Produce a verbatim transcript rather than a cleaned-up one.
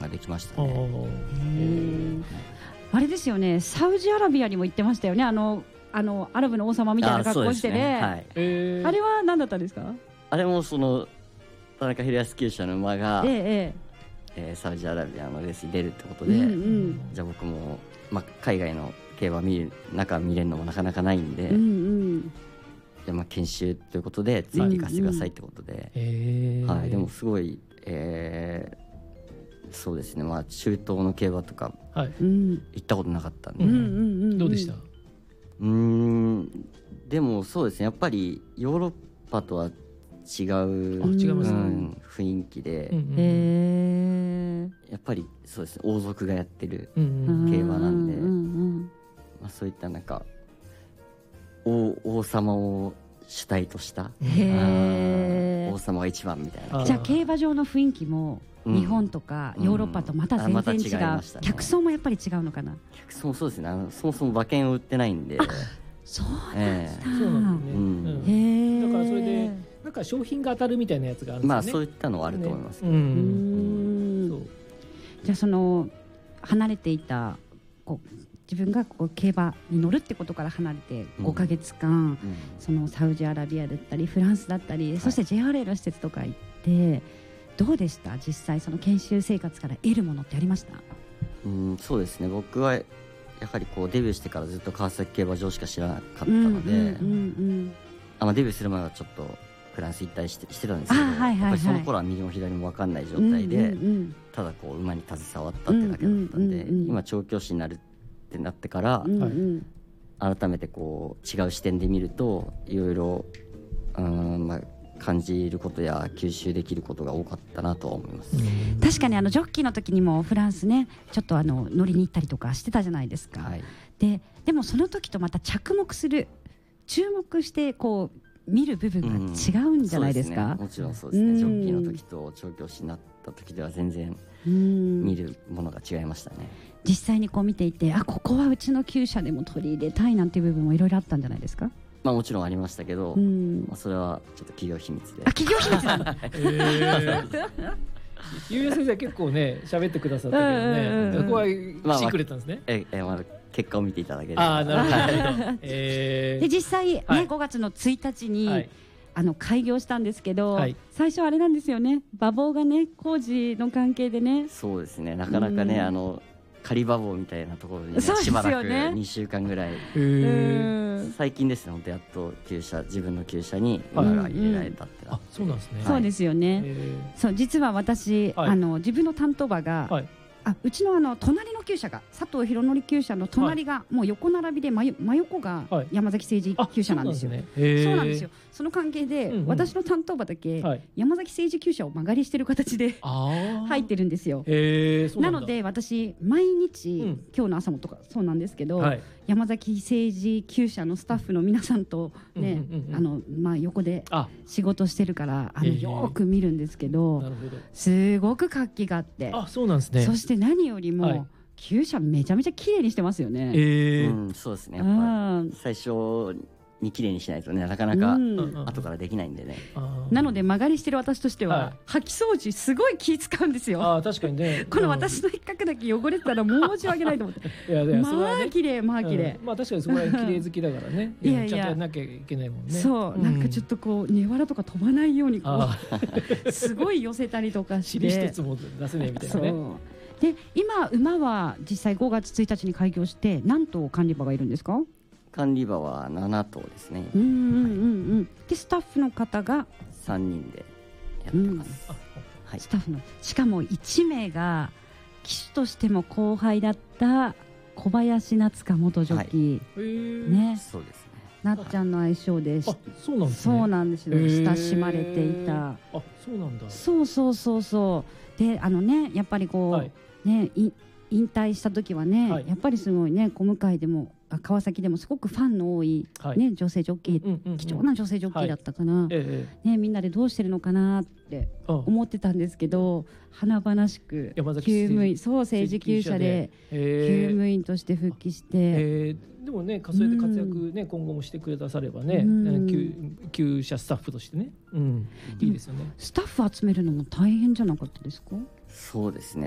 ができましたね。 あ, あれですよね、サウジアラビアにも行ってましたよね。あのあのアラブの王様みたいな格好して ね, ね、はいえー、あれは何だったんですか？ あれもその田中秀康厩舎の馬が、えーえーえー、サウジアラビアのレースに出るってことで、うんうん、じゃあ僕も、まあ、海外の競馬見る中見れるのもなかなかないんで、うんうん、じゃあまあ研修ということでついていかせてくださいってことで、うんうんはい、でもすごい、えー、そうですね、まあ、中東の競馬とか、はい、行ったことなかったんで、うんうんうん、 どうでした？ うーんでもそうですね、やっぱりヨーロッパとは違う、うん、雰囲気で、うんうん、やっぱりそうですね、王族がやってる競馬なんで、うんうんうんまあ、そういったなんか 王, 王様を主体としたへ王様が一番みたいな。 じゃあ競馬場の雰囲気も日本とかヨーロッパとまた全然違う、うんまね、客層もやっぱり違うのかな？ 客層もそうですね、あのそもそも馬券を売ってないんで。 そうなんだ、えー、 そうなんですね、うんうん、だからそれでなんか商品が当たるみたいなやつがあるんですよね。 まあそういったのはあると思います、ねうんうん、そうじゃあその離れていたこう自分がこう競馬に乗るってことから離れてごかげつかん、うんうん、そのサウジアラビアだったりフランスだったり、はい、そして ジェイアールエー の施設とか行ってどうでした？実際その研修生活から得るものってありました？ うんそうですね、僕はやはりこうデビューしてからずっと川崎競馬場しか知らなかったので、うんうんうんうん、あまあ、デビューする前はちょっとフランス行ったりして、してたんですけど、はいはいはい、やっぱりその頃は右も左も分かんない状態で、うんうんうん、ただこう馬に携わったってだけだったんで、うんうんうんうん、今調教師になるってなってから、うんうん、改めてこう違う視点で見るといろいろうん、まあ感じることや吸収できることが多かったなとは思います。 確かにあのジョッキーの時にもフランスねちょっとあの乗りに行ったりとかしてたじゃないですか、はい、で, でもその時とまた着目する注目してこう見る部分が違うんじゃないですか、 うん、そうですね、もちろんそうですね、ジョッキーの時と調教師になった時では全然見るものが違いましたね。 実際にこう見ていてあここはうちの厩舎でも取り入れたいなんていう部分もいろいろあったんじゃないですか？ まあ、もちろんありましたけど、うんまあ、それはちょっと企業秘密で。 あ企業秘密なんだゆうや先生結構ね喋ってくださったけどね、そこはシークレットなんですね、 まあまあ、ええまあ、結果を見ていただければ。 あなるほど、えー、 で実際、ねはい、ごがつのついたちに、はい、あの開業したんですけど、はい、最初あれなんですよね、馬房がね工事の関係でね。 そうですね、なかなかね、うん、あの仮馬房みたいなところに、ね、しばらくにしゅうかんぐらい、最近ですね、本当やっと厩舎自分の厩舎に馬が入れられたってなって、うんうん、 あそうなんですね、 そうですよね。そう実は私、はい、あの自分の担当馬が、はい、あうちのあの隣の厩舎が佐藤博則厩舎の隣がもう横並びで 真, 真横が山崎誠二厩舎なんですよ、はい、そうなんですね、そうなんですよ。その関係で、うんうん、私の担当馬だけ、はい、山崎誠二厩舎を間借りしてる形で入ってるんですよ。な, なので私毎日、うん、今日の朝もとかそうなんですけど、はい、山崎誠二厩舎のスタッフの皆さんと、ねうんうんうんうん、あのまあ、横で仕事してるからあのよく見るんですけど、なるほどすごく活気があって、 あそうなんですね。 そして何よりも、はい、厩舎めちゃめちゃ綺麗にしてますよね、 えーうん、そうですね、やっぱ最初に綺麗にしないとねなかなか後からできないんでね、 うん、なので間借りしてる私としては、はい、掃き掃除すごい気使うんですよ。 あ確かにねこの私の一角だけ汚れてたら申し訳ないと思っていやいやまあ綺麗まあ綺麗、 うん、まあ確かにそこは綺麗好きだからねいやいやちゃんとやんなきゃいけないもんね。 そう、うん、なんかちょっとこう根わらとか飛ばないようにこうすごい寄せたりとかして尻一つも出せないみたいなね。そうで今馬は実際ごがつついたちに開業して何頭管理馬がいるんですか？ 管理馬はなな頭ですね。 うんうんうんうん、でスタッフの方がさんにんでやってます、うんはい、スタッフのしかもいちめいが騎手としても後輩だった小林夏香元ジョッキー、はいね、 そうですね、 なっちゃんの愛称であそうなんですね。そうなんですよ、親しまれていた。 あそうなんだ。 そうそうそうそうであのねやっぱりこう、はいね、引退した時はね、はい、やっぱりすごいね小向でも川崎でもすごくファンの多い、はいね、女性ジョッキー、うんうんうん、貴重な女性ジョッキーだったかな、はいええね、みんなでどうしてるのかなって思ってたんですけど、華々しく厩務員そう政治厩舎で厩務員として復帰して、 えー、でもねそれで活躍、ねうん、今後もしてくださればね、うん、厩舎スタッフとしてね、うん、いいですよね。 スタッフ集めるのも大変じゃなかったですか？ そうですね、